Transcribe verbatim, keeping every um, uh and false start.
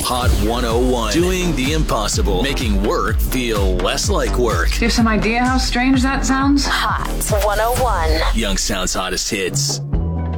Hot one oh one. Doing the impossible. Making work feel less like work. Do you have some idea how strange that sounds? Hot one oh one. Youngstown's hottest hits.